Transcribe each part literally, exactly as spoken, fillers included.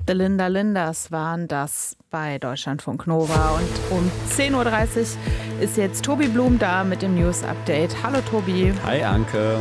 The Linda Lindas waren das bei Deutschlandfunk Nova. Und um zehn Uhr dreißig ist jetzt Tobi Blum da mit dem News-Update. Hallo Tobi. Hi Anke.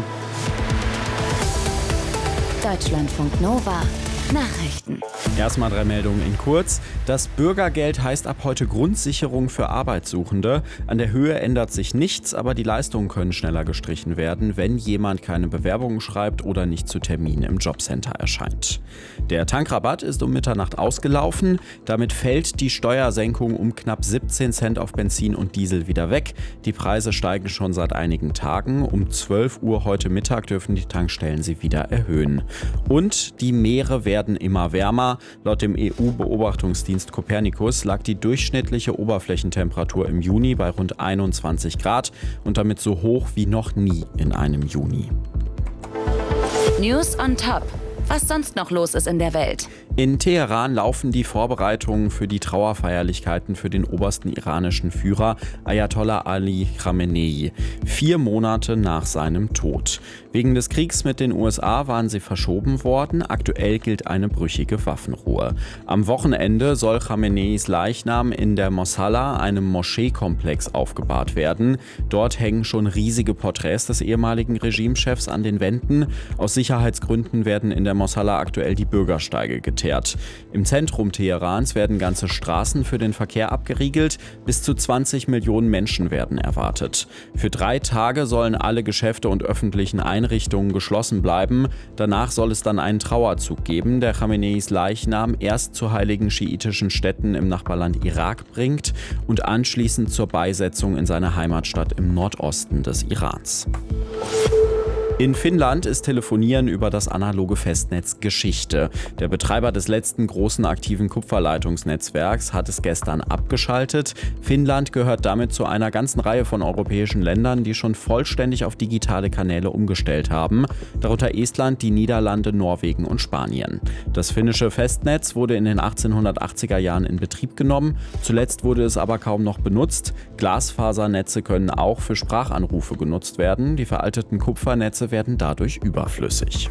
Deutschlandfunk Nova. Nachrichten. Erstmal drei Meldungen in kurz. Das Bürgergeld heißt ab heute Grundsicherung für Arbeitssuchende. An der Höhe ändert sich nichts, aber die Leistungen können schneller gestrichen werden, wenn jemand keine Bewerbungen schreibt oder nicht zu Terminen im Jobcenter erscheint. Der Tankrabatt ist um Mitternacht ausgelaufen. Damit fällt die Steuersenkung um knapp siebzehn Cent auf Benzin und Diesel wieder weg. Die Preise steigen schon seit einigen Tagen. Um zwölf Uhr heute Mittag dürfen die Tankstellen sie wieder erhöhen. Und die Meere werden werden immer wärmer. Laut dem E U-Beobachtungsdienst Copernicus lag die durchschnittliche Oberflächentemperatur im Juni bei rund einundzwanzig Grad und damit so hoch wie noch nie in einem Juni. News on Top. Was sonst noch los ist in der Welt. In Teheran laufen die Vorbereitungen für die Trauerfeierlichkeiten für den obersten iranischen Führer Ayatollah Ali Khamenei, vier Monate nach seinem Tod. Wegen des Kriegs mit den U S A waren sie verschoben worden. Aktuell gilt eine brüchige Waffenruhe. Am Wochenende soll Khameneis Leichnam in der Mosalla, einem Moscheekomplex, aufgebahrt werden. Dort hängen schon riesige Porträts des ehemaligen Regimechefs an den Wänden. Aus Sicherheitsgründen werden in der Mosalla aktuell die Bürgersteige geteert. Im Zentrum Teherans werden ganze Straßen für den Verkehr abgeriegelt. Bis zu zwanzig Millionen Menschen werden erwartet. Für drei Tage sollen alle Geschäfte und öffentlichen Einrichtungen geschlossen bleiben. Danach soll es dann einen Trauerzug geben, der Khameneis Leichnam erst zu heiligen schiitischen Städten im Nachbarland Irak bringt und anschließend zur Beisetzung in seine Heimatstadt im Nordosten des Irans. In Finnland ist Telefonieren über das analoge Festnetz Geschichte. Der Betreiber des letzten großen aktiven Kupferleitungsnetzwerks hat es gestern abgeschaltet. Finnland gehört damit zu einer ganzen Reihe von europäischen Ländern, die schon vollständig auf digitale Kanäle umgestellt haben. Darunter Estland, die Niederlande, Norwegen und Spanien. Das finnische Festnetz wurde in den achtzehnhundertachtziger Jahren in Betrieb genommen. Zuletzt wurde es aber kaum noch benutzt. Glasfasernetze können auch für Sprachanrufe genutzt werden. Die veralteten Kupfernetze werden dadurch überflüssig.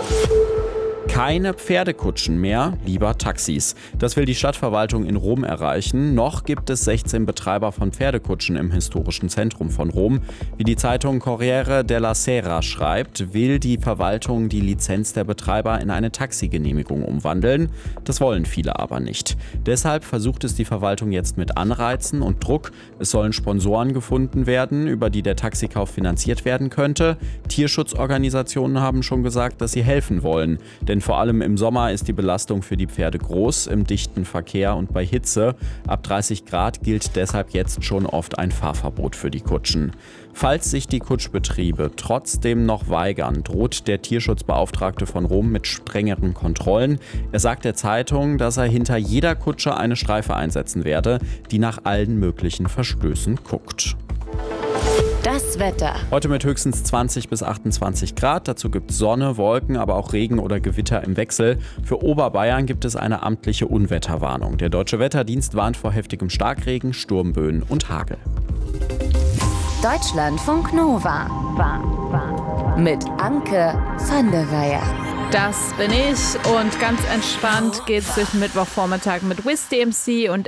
Keine Pferdekutschen mehr, lieber Taxis. Das will die Stadtverwaltung in Rom erreichen. Noch gibt es sechzehn Betreiber von Pferdekutschen im historischen Zentrum von Rom. Wie die Zeitung Corriere della Sera schreibt, will die Verwaltung die Lizenz der Betreiber in eine Taxigenehmigung umwandeln. Das wollen viele aber nicht. Deshalb versucht es die Verwaltung jetzt mit Anreizen und Druck. Es sollen Sponsoren gefunden werden, über die der Taxikauf finanziert werden könnte. Tierschutzorganisationen haben schon gesagt, dass sie helfen wollen. Denn vor allem im Sommer ist die Belastung für die Pferde groß, im dichten Verkehr und bei Hitze. Ab dreißig Grad gilt deshalb jetzt schon oft ein Fahrverbot für die Kutschen. Falls sich die Kutschbetriebe trotzdem noch weigern, droht der Tierschutzbeauftragte von Rom mit strengeren Kontrollen. Er sagt der Zeitung, dass er hinter jeder Kutsche eine Streife einsetzen werde, die nach allen möglichen Verstößen guckt. Das Wetter. Heute mit höchstens zwanzig bis achtundzwanzig Grad. Dazu gibt es Sonne, Wolken, aber auch Regen oder Gewitter im Wechsel. Für Oberbayern gibt es eine amtliche Unwetterwarnung. Der Deutsche Wetterdienst warnt vor heftigem Starkregen, Sturmböen und Hagel. Deutschlandfunk Nova. Mit Anke van der Weyer. Das bin ich und ganz entspannt geht's durch den Mittwochvormittag mit Wiz D M C und